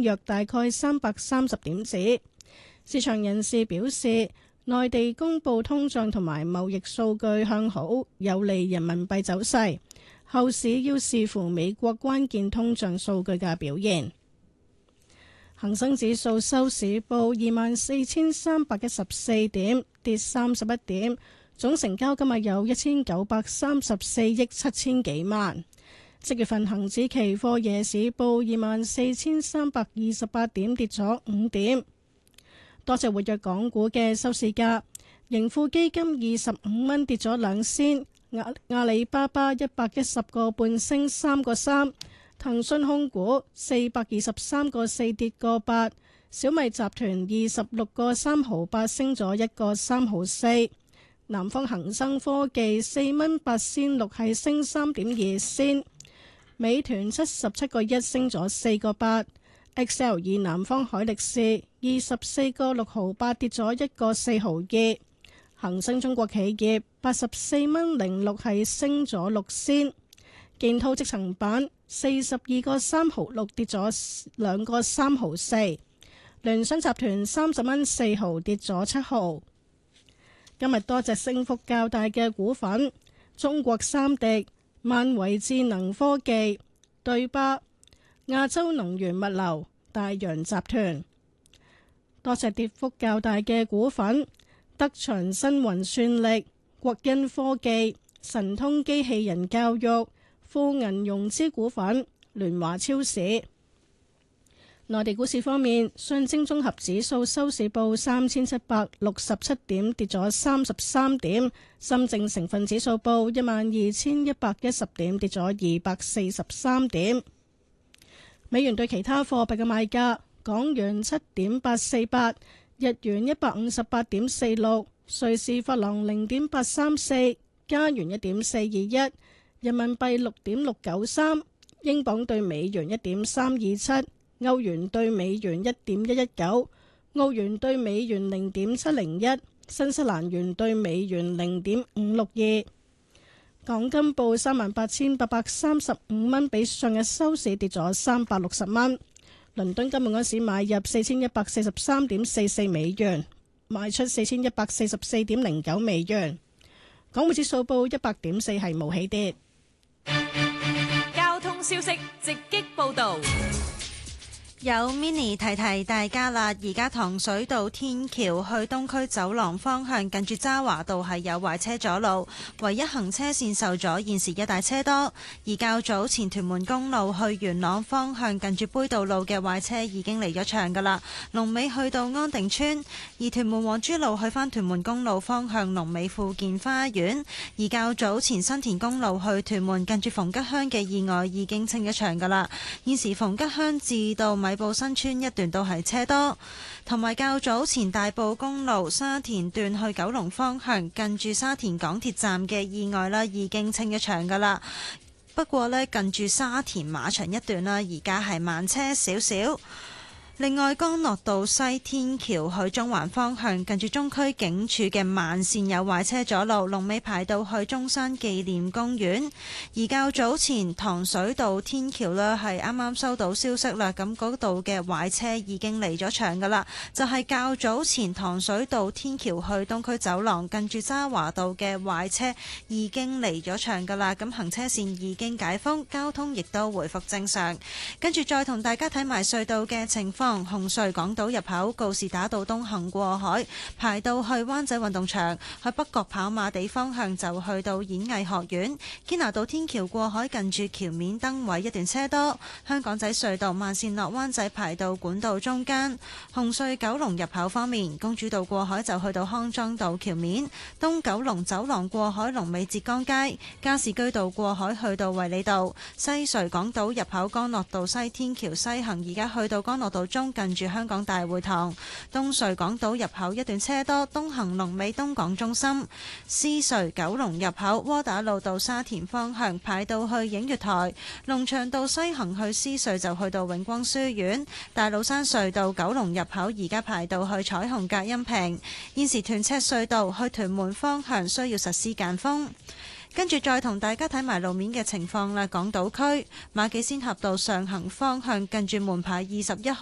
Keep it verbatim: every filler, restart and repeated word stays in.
約大概三百三十點子。市場人士表示，內地公布通脹同埋貿易數據向好，有利人民幣走勢。後市要視乎美國關鍵通脹數據嘅表現。恒生指數收市報二萬四千三百一十四點，跌三十一點，總成交今日有一千九百三十四億七千幾萬。即月份恒指期貨夜市報二萬四千三百二十八點，跌咗五點。多隻活躍港股嘅收市價，盈富基金二十五蚊跌咗兩仙，阿阿里巴巴一百一十個半升三個三。騰訊控股四百二十三個四跌個八，小米集團二十六個三毫八升咗一個三毫四，南方恒生科技四蚊八仙六係升三點二仙，美團七十七個一升咗四個八 ，X L 二南方海力士二十四個六毫八跌咗一個四毫二，恒生中國企業八十四蚊零六係升咗六仙，建滔積層板四十二個三毫六跌咗兩個三毫四，聯想集團三十蚊四毫跌咗七毫。今日多隻升幅較大嘅股份：中國三迪、萬維智能科技、對巴、亞洲能源物流、大洋集團。多隻跌幅較大嘅股份：德長新雲算力、國恩科技、神通機器人教育、富銀融資股份、聯華超市。內地股市方面，上證綜合指數收市報三千七百六十七點，跌咗三十三點；深證成分指數報一萬二千一百一十點，跌咗二百四十三點。美元對其他貨幣嘅賣價：港元七點八四八，日元一百五十八點四六，瑞士法郎零點八三四，加元一點四二一。人民幣六點六九三，英鎊兌美元一點三二七，歐元兌美元一點一一九，澳元兌美元零點七零一，新西蘭元兌美元零點五六二。港金報三萬八千八百三十五蚊，比上日收市跌咗三百六十蚊。倫敦金每盎司買入四千一百四十三點四四美元，賣出四千一百四十四點零九美元。港匯指數報一百點四，係冇起跌。 交通消息直擊報道。 有 mini 提提大家啦，而家糖水道天橋去東區走廊方向近住渣華道係有壞車阻路，唯一行車線受阻，現時一大車多。而較早前屯門公路去元朗方向近住杯渡路嘅壞車已經離咗場噶啦，龍尾去到安定村。而屯門黃珠路去返屯門公路方向龍尾富健花園。而較早前新田公路去屯門近住逢吉鄉嘅意外已經清咗場噶啦，現時逢吉鄉至到米埔新村一段都係車多，同埋較早前大埔公路沙田段去九龍方向近住沙田港鐵站嘅意外啦，已經清咗場噶啦。不過呢，近住沙田馬場一段啦，而家係慢車少少。另外，干諾道西天橋去中環方向近住中區警署嘅慢線有壞車阻路，龍尾排到去中山紀念公園。而較早前糖水道天橋呢係啱啱收到消息啦，咁嗰度嘅壞車已經離咗場噶啦，就係、是、較早前糖水道天橋去東區走廊近住渣華道嘅壞車已經離咗場噶啦，咁行車線已經解封，交通亦都回復正常。跟住再同大家睇埋隧道嘅情況。紅隧港島入口告士打道東行過海排到去灣仔運動場，去北角跑馬地方向就去到演藝學院。堅拿道天橋過海近住橋面燈位一段車多。香港仔隧道慢線落灣仔排到管道中間。紅隧九龍入口方面，公主道過海就去到康莊道橋面，東九龍走廊過海龍尾浙江街，加士居道過海去到衛理道。西隧港島入口干諾道西天橋西行，而家去到干諾道中近住香港大會堂。東隧港島入口一段車多，東行龍尾東港中心。獅隧九龍入口窩打老道沙田方向排到去映月台。龍翔道西行去獅隧就去到永光書院。大老山隧道九龍入口而家排到去彩虹隔音屏。現時屯赤隧道去屯門方向需要實施間封。跟住再同大家睇埋路面嘅情況啦。港島區馬己仙峽道上行方向近住門牌二十一號